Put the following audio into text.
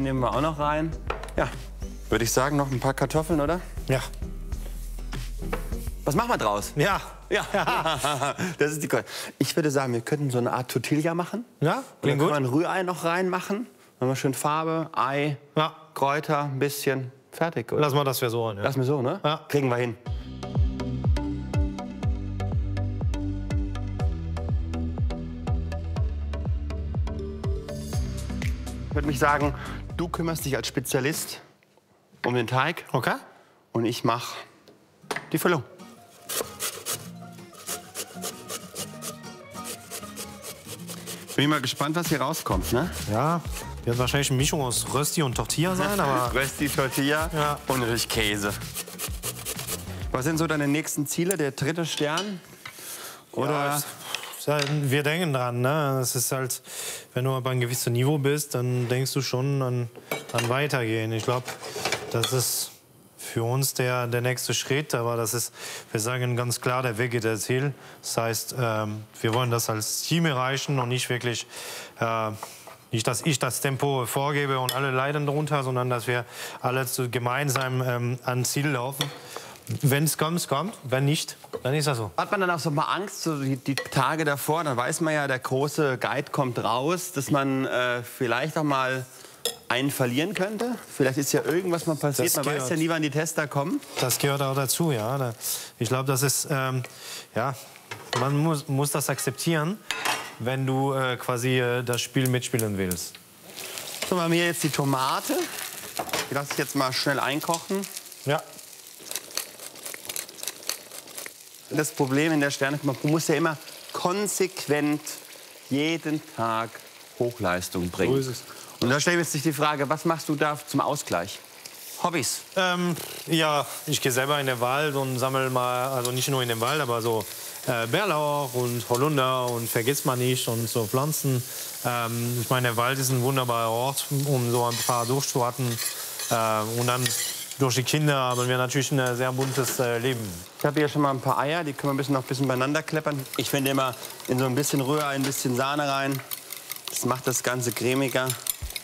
nehmen wir auch noch rein. Ja, würde ich sagen, noch ein paar Kartoffeln, oder? Ja. Was machen wir draus? Ja. Ja, das ist die Ko Ich würde sagen, wir könnten so eine Art Tortilla machen. Ja, Und dann klingt kann gut. man Rührei noch reinmachen. Dann haben wir schön Farbe, Ei, Ja. Kräuter, ein bisschen. Fertig, oder? Lass mal das versuchen. Ja. Lass mir so, ne? Ja. Kriegen wir hin. Ich würde mich sagen, du kümmerst dich als Spezialist um den Teig Okay. und ich mache die Füllung. Bin mal gespannt, was hier rauskommt, ne? Ja, wird wahrscheinlich eine Mischung aus Rösti und Tortilla sein, aber Rösti, Tortilla Ja. und natürlich Käse. Was sind so deine nächsten Ziele? Der 3. Stern? Oder? ja, wir denken dran. Ne? Es ist halt, wenn du bei einem gewissen Niveau bist, dann denkst du schon an Weitergehen. Ich glaube, das ist für uns der nächste Schritt, aber das ist, wir sagen ganz klar, der Weg geht das Ziel. Das heißt, wir wollen das als Team erreichen und nicht wirklich, nicht, dass ich das Tempo vorgebe und alle leiden darunter, sondern dass wir alle gemeinsam ans Ziel laufen. Wenn es kommt, es kommt. Wenn nicht, dann ist das so. Hat man dann auch so mal Angst, so die Tage davor, dann weiß man ja, der große Guide kommt raus, dass man vielleicht auch mal einen verlieren könnte? Vielleicht ist ja irgendwas mal passiert, Das man weiß ja nie, wann die Tester kommen. Das gehört auch dazu, ja. Ich glaube, das ist, ja, man muss das akzeptieren, wenn du quasi das Spiel mitspielen willst. So, wir haben hier jetzt die Tomate. Die lasse ich jetzt mal schnell einkochen. Ja. Das Problem in der Sterne, man muss ja immer konsequent jeden Tag Hochleistung bringen. So ist es. Und da stellt sich die Frage, was machst du da zum Ausgleich? Hobbys? Ja, ich gehe selber in den Wald und sammle mal, also nicht nur in den Wald, aber so Bärlauch und Holunder und vergisst man nicht und so Pflanzen. Ich meine, der Wald ist ein wunderbarer Ort, um so ein paar durchzuwarten. Und dann durch die Kinder haben wir natürlich ein sehr buntes Leben. Ich habe hier schon mal ein paar Eier, die können wir noch ein bisschen beieinander kleppern. Ich finde immer in so ein bisschen Rührei, ein bisschen Sahne rein. Das macht das Ganze cremiger.